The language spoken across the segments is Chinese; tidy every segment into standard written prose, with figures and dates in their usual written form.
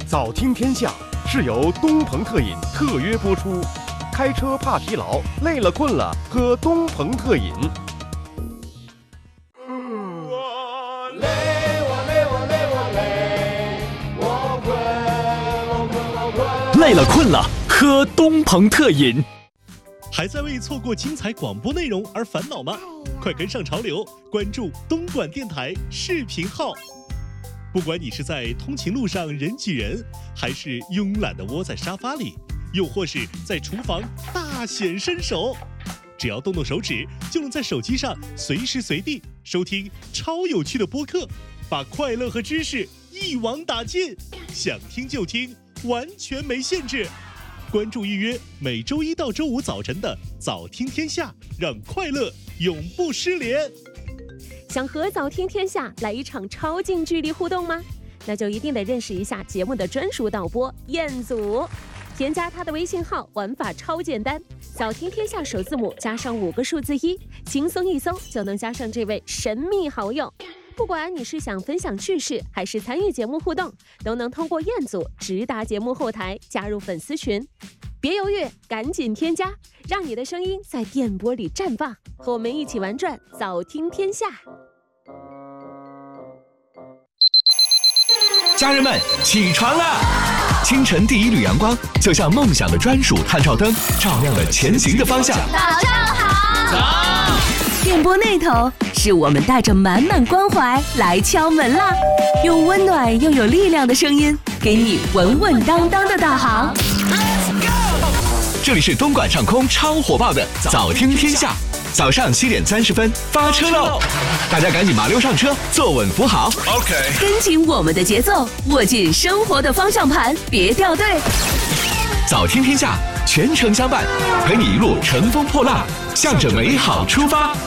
早听天下是由东鹏特饮特约播出，开车怕疲劳，累了困了喝东鹏特饮。 累了困了喝东鹏特饮。 还在为错过精彩广播内容而烦恼吗？快跟上潮流，关注东莞电台视频号。不管你是在通勤路上人挤人，还是慵懒地窝在沙发里，又或是在厨房大显身手，只要动动手指，就能在手机上随时随地收听超有趣的播客，把快乐和知识一网打尽，想听就听，完全没限制。关注预约每周一到周五早晨的早听天下，让快乐永不失联。 想和早听天下来一场超近距离互动吗？那就一定得认识一下节目的专属导播彦祖。添加他的微信号，玩法超简单，早听天下首字母加上5个数字1，轻松一搜就能加上这位神秘好友。不管你是想分享趣事，还是参与节目互动，都能通过彦祖直达节目后台，加入粉丝群。别犹豫，赶紧添加，让你的声音在电波里绽放，和我们一起玩转早听天下。 家人们，起床啦！清晨第一缕阳光，就像梦想的专属探照灯，照亮了前行的方向。 早上好！ 早！ 电波那头是我们带着满满关怀来敲门啦，用温暖又有力量的声音，给你稳稳当当的导航。 这里是东莞上空超火爆的早听天下，早上7点30分发车喽！大家赶紧麻溜上车，坐稳扶好。OK， 跟紧我们的节奏，握紧生活的方向盘，别掉队。 早听天下，全程相伴，陪你一路乘风破浪，向着美好出发。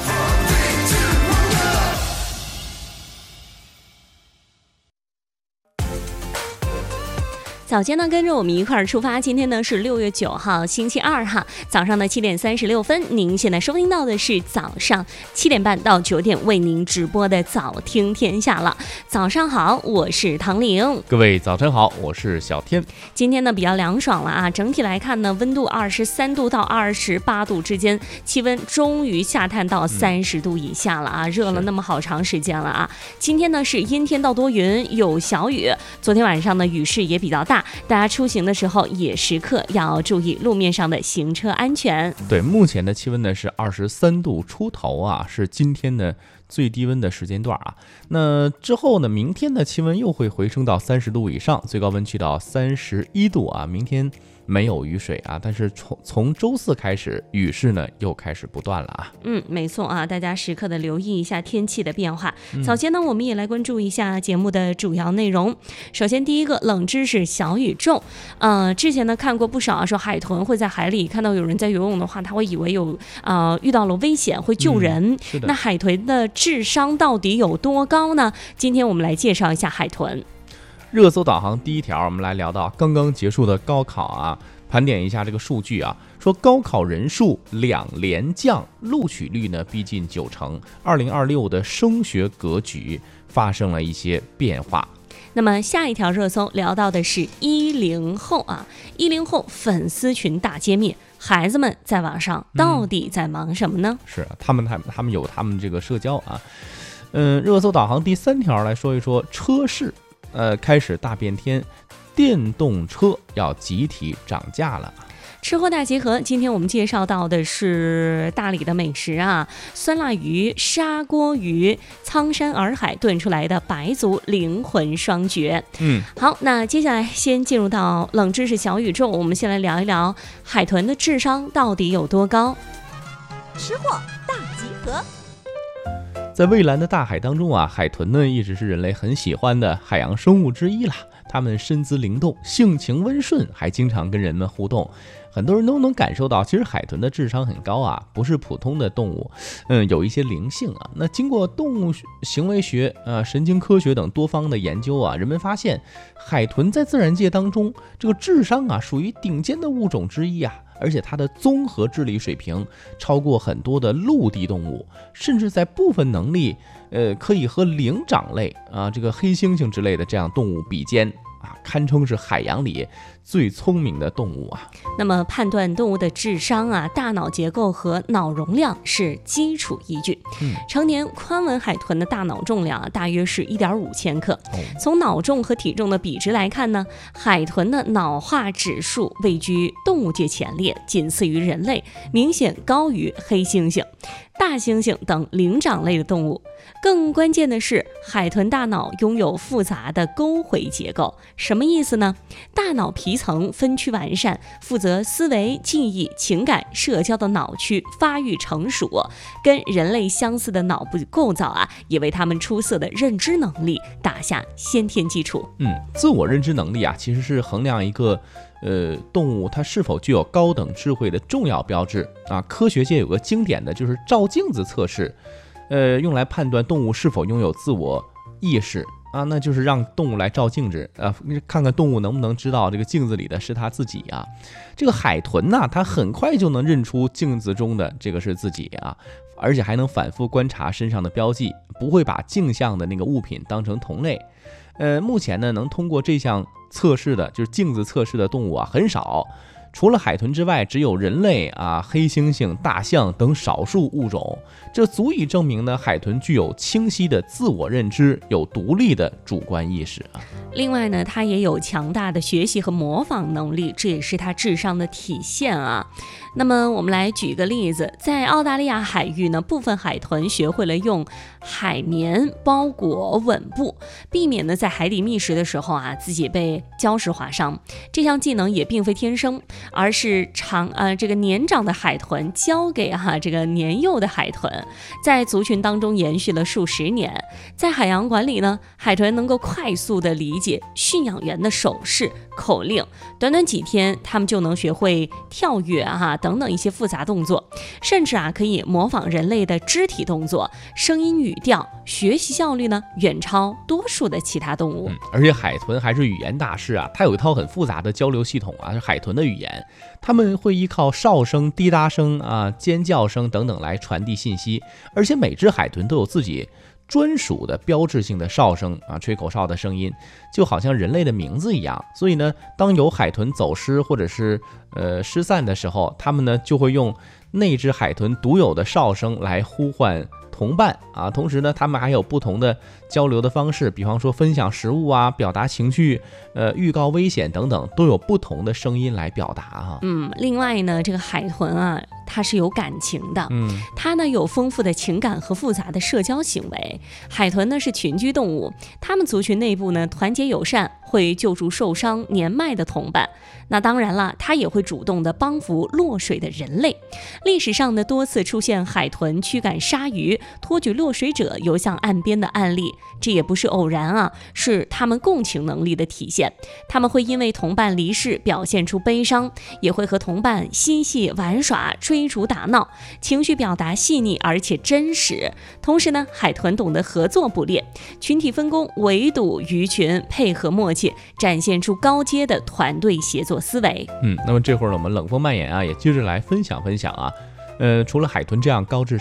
早间呢，跟着我们一块儿出发。今天呢是6月9号，星期二哈，早上的7点36分。您现在收听到的是早上7点半到9点为您直播的早听天下了。早上好，我是唐玲。 各位早晨好，我是小天。 今天呢比较凉爽了啊，整体来看呢，温度23度到28度之间，气温终于下探到30度以下了啊，热了那么好长时间了啊。今天呢是阴天到多云，有小雨。昨天晚上呢雨势也比较大。大家出行的时候也时刻要注意路面上的行车安全。 对，目前的气温呢是23度出头啊，是今天的最低温的时间段啊。那之后呢，明天的气温又会回升到30度以上，最高温去到31度啊。明天没有雨水啊，但是从周四开始，雨势呢又开始不断了啊。 没错啊，大家时刻的留意一下天气的变化。早前呢，我们也来关注一下节目的主要内容。首先，第一个冷知识小宇宙。之前呢看过不少啊，说海豚会在海里看到有人在游泳的话，他会以为有遇到了危险，会救人。那海豚的智商到底有多高呢？今天我们来介绍一下海豚。 热搜导航第一条，我们来聊到刚刚结束的高考啊，盘点一下这个数据啊，说高考人数2连降，录取率呢逼近90%。2026的升学格局发生了一些变化。 那么下一条热搜聊到的是10后啊，10后粉丝群大揭秘，孩子们在网上到底在忙什么呢？ 是他们有他们这个社交啊。热搜导航第3条来说一说车市。开始大变天，电动车要集体涨价了。 吃货大集合，今天我们介绍到的是大理的美食啊，酸辣鱼、砂锅鱼、苍山洱海炖出来的白族灵魂双绝。好，那接下来先进入到冷知识小宇宙，我们先来聊一聊海豚的智商到底有多高。 吃货大集合。 在蔚蓝的大海当中啊，海豚呢一直是人类很喜欢的海洋生物之一啦。它们身姿灵动，性情温顺，还经常跟人们互动。很多人都能感受到，其实海豚的智商很高啊，不是普通的动物，有一些灵性啊。那经过动物行为学、神经科学等多方的研究啊，人们发现海豚在自然界当中这个智商啊属于顶尖的物种之一啊。而且它的综合智力水平超过很多的陆地动物，甚至在部分能力，可以和灵长类啊，这个黑猩猩之类的这样动物比肩。 啊，堪称是海洋里最聪明的动物啊。 那么判断动物的智商啊、大脑结构和脑容量是基础依据。成年宽吻海豚的大脑重量啊，大约是1.5千克。从脑重和体重的比值来看呢，海豚的脑化指数位居动物界前列，仅次于人类，明显高于黑猩猩、大猩猩等灵长类的动物。更关键的是，海豚大脑拥有复杂的沟回结构。什么意思呢？大脑皮层分区完善，负责思维、记忆、情感、社交的脑区发育成熟，跟人类相似的脑部构造啊，也为他们出色的认知能力打下先天基础。 自我认知能力啊，其实是衡量一个动物它是否具有高等智慧的重要标志啊。科学界有个经典的就是照镜子测试，用来判断动物是否拥有自我意识啊，那就是让动物来照镜子，看看动物能不能知道这个镜子里的是它自己啊。这个海豚呢，它很快就能认出镜子中的这个是自己啊，而且还能反复观察身上的标记，不会把镜像的那个物品当成同类。目前呢，能通过这项测试的，就是镜子测试的动物啊，很少。除了海豚之外，只有人类啊、黑猩猩、大象等少数物种，这足以证明呢，海豚具有清晰的自我认知，有独立的主观意识啊。 另外呢，它也有强大的学习和模仿能力，这也是它智商的体现啊。那么我们来举个例子，在澳大利亚海域呢，部分海豚学会了用海绵包裹吻部，避免呢在海底觅食的时候啊自己被礁石划伤。这项技能也并非天生，而是这个年长的海豚教给这个年幼的海豚，在族群当中延续了数十年。在海洋馆里呢，海豚能够快速的理解驯养员的手势、口令，短短几天，他们就能学会跳跃等等一些复杂动作，甚至可以模仿人类的肢体动作、声音、语调，学习效率呢远超多数的其他动物。 而且海豚还是语言大师啊，它有一套很复杂的交流系统啊，是海豚的语言，他们会依靠哨声、滴答声啊、尖叫声等等来传递信息，而且每只海豚都有自己专属的标志性的哨声啊，吹口哨的声音，就好像人类的名字一样。所以呢，当有海豚走失或者是失散的时候，他们呢就会用那只海豚独有的哨声来呼唤同伴啊。同时呢，他们还有不同的交流的方式，比方说分享食物啊、表达情绪、预告危险等等，都有不同的声音来表达哈。 另外呢，这个海豚啊，它是有感情的，它呢有丰富的情感和复杂的社交行为。海豚呢是群居动物，它们族群内部呢团结友善，会救助受伤年迈的同伴。那当然了，它也会主动的帮扶落水的人类。历史上呢多次出现海豚驱赶鲨鱼、托举落水者游向岸边的案例，这也不是偶然啊，是他们共情能力的体现。他们会因为同伴离世表现出悲伤，也会和同伴嬉戏玩耍、追逐打闹，情绪表达细腻而且真实。同时呢，海豚懂得合作捕猎，群体分工、围堵鱼群、配合默契，展现出高阶的团队协作思维。 那么这会儿呢，我们冷风漫言啊，也接着来分享啊。除了海豚这样高智